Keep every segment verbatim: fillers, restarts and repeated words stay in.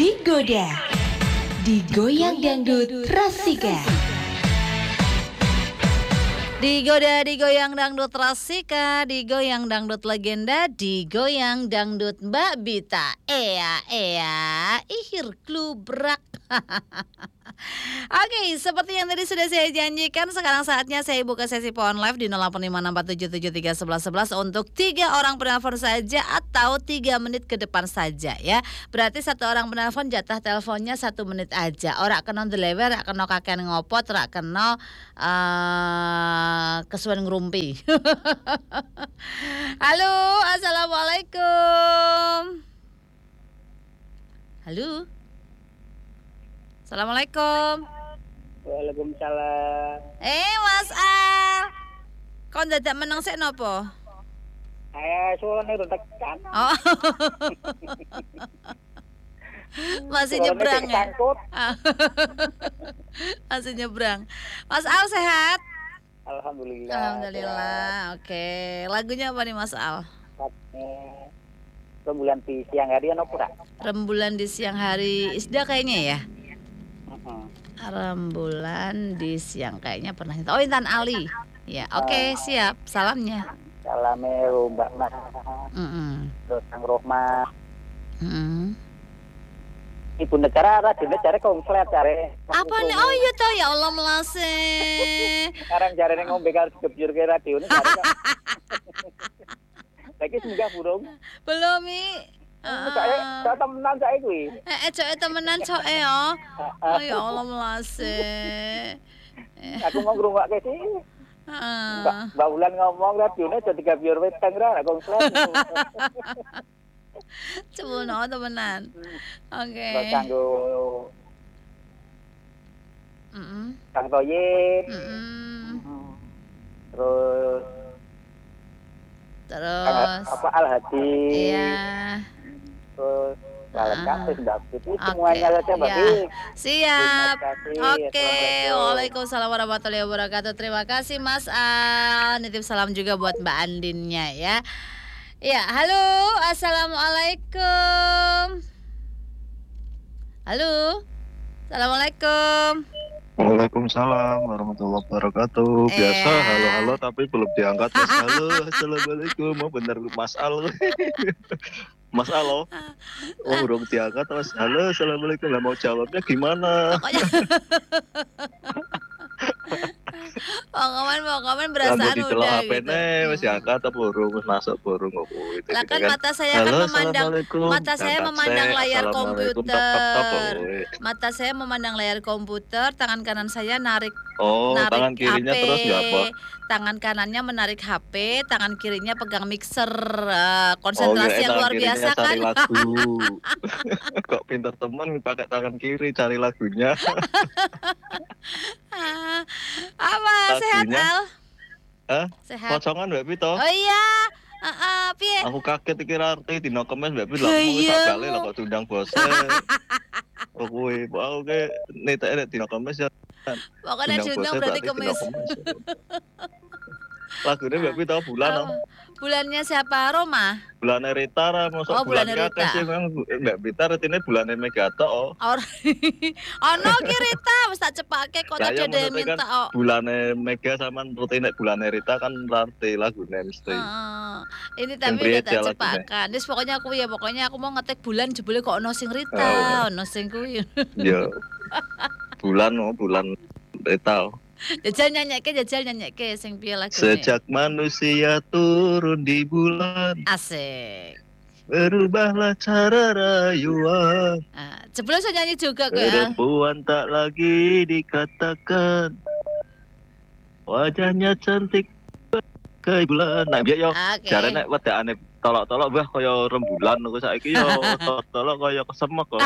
Digoda, digoyang dangdut Rasika. Digoda, digoyang dangdut Rasika, digoyang dangdut legenda, digoyang dangdut Mbak Bita. Ea, ea, ihir klubrak. Oke, seperti yang tadi sudah saya janjikan, sekarang saatnya saya buka sesi phone live di nol delapan lima enam empat tujuh tujuh tiga satu satu satu satu untuk tiga orang penelpon saja atau tiga menit ke depan saja ya. Berarti satu orang penelpon jatah teleponnya satu menit aja. Ora kena delewer, ora kena kakean ngopot, ora kena uh, kesuwen ngrumpi. Halo, assalamualaikum. Halo. Assalamualaikum. Waalaikumsalam. Eh Mas Al, kau dadak menang sik nopo? Saya suaranya udah tekan. Oh. Masih nyebrang ya? Masih nyebrang. Mas Al sehat? Alhamdulillah. Alhamdulillah. Oke, lagunya apa nih Mas Al? Rembulan di siang hari apa pura? Rembulan di siang hari Isda kayaknya ya. Uh-huh. Rembulan di siang kayaknya pernah. Oh, Intan Ali. Ya, oke, okay, uh, siap. Salamnya. Salamnya Mbak Mas. Heeh. Terus Kang Rohma. Heeh. Ibu negara radio negara konslet cari. Apa nih? Oh iya toh, ya Allah melase. Sekarang jarene ngombe karo gebyur ke radio ini. Lagi singgah burung. Belum, Mi. Uh, saya saya temenan saya kuwi. Eh, eh coke temenan coke ya. Oh ya Allah melase. Aku mau ngrungokke sih. Heeh. Mbak, Mbak Wulan ngomong radione jadi gabiur weteng ra konslet. Cemono temenan. Oke. Okay. Kanggo Heeh. Kang Toyib. Heeh. Terus Terus apa Al Hadi. Iya. Terus lengkap uh, sudah itu semuanya saja Mbak. Siap. Oke. Okay. Waalaikumsalam warahmatullahi wabarakatuh. Terima kasih Mas Al. Nitip salam juga buat Mbak Andinnya ya. Ya, halo. Assalamualaikum. Halo. Assalamualaikum. Waalaikumsalam warahmatullahi wabarakatuh. Biasa eh. halo-halo tapi belum diangkat. Mas halo, assalamualaikum. Mau bener Mas Al. Mas Al. Oh, belum diangkat Mas. Halo, assalamualaikum. Lah mau jawabnya gimana? Pokoknya Mau komen, mau komen berasaan udah gitu. Masih angkat apa burung, masuk burung kok itu. Lah kan mata saya kan memandang mata saya memandang layar komputer. Mata saya memandang layar komputer, tangan kanan saya narik oh, narik tangan kirinya H P. Terus apa? Tangan kanannya menarik H P, tangan kirinya pegang mixer. Uh, konsentrasi oh, yang luar biasa kan. Lagu. Kok pintar teman pakai tangan kiri cari lagunya. Apa sehat Al? Hah? Sehat. Pocongan Mbak Pito. Oh iya. Heeh, uh, piye? Aku kaget iki arti dina kemis Mbak Pito lha sak kali lho kok diundang bose. Oh kuwi, oke netek dina kemis ya. Pokoknya diundang berarti kemis. Lagunya Mbak Pito bulan oh. Bulannya siapa? Roma? Bulannya Rita ra mosok oh, bulan Rita. Sih memang Mbak Pita retine bulannya Megato oh. Ono ki Rita wis tak cepake kok tak jede minta kan oh. Bulannya Mega sama rutine bulannya Rita kan rarte lagune mesti. Heeh. Ini tapi udah tak cepakan. Wis pokoknya aku ya pokoknya aku mau ngetek bulan jebule kok ono sing Rita, ono sing kuwi. Yo. Bulan oh bulan Rita. Oh. Jajal nyanyikke, jajal nyanyikke sing piye lagune. Sejak manusia turun di bulan. Asik. Berubahlah cara rayuan. Ah, sebelum saya nyanyi juga kok ya. Perempuan tak lagi dikatakan. Wajahnya cantik kayak bulan. Nah, biar yo jare nek wedakane tolok-tolok wah kaya rembulan aku saiki yo tolok kaya kesemek kok.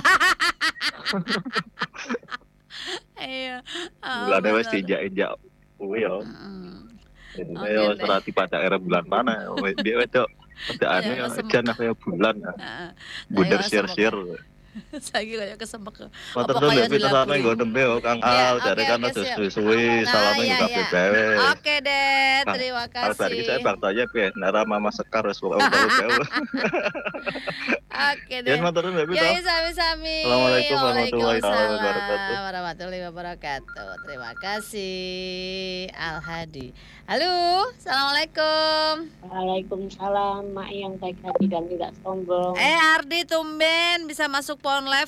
Iya. Bulan wis injak-injak kuwi yo. Heeh. Yo serati pada era bulan mana. Dia wedok wedakane jan kaya bulan. Heeh. Bunder share-share. Saiki kaya kesempek. Matur Apa nuwun kaya Mbak Pita sampe dilaburi? nggo nembe yo Kang Iya, Al, jare oke, kan oke, aja siap. suwi-suwi Nah, salame iya, kabeh iya. bae. Oke deh, Nah, terima Al bariki saya kasih. bak tanya piye, nara Mama Sekar wis pokoke bae. Oke Ya deh. matur nuwun Mbak Pita. Yoi sami-sami. Assalamualaikum warahmatullahi Waalaikumsalam wabarakatuh. warahmatullahi wabarakatuh. Terima kasih Al Hadi. Halo, assalamualaikum. Waalaikumsalam, mak yang baik hati dan tidak sombong. Eh Ardi tumben bisa masuk phone live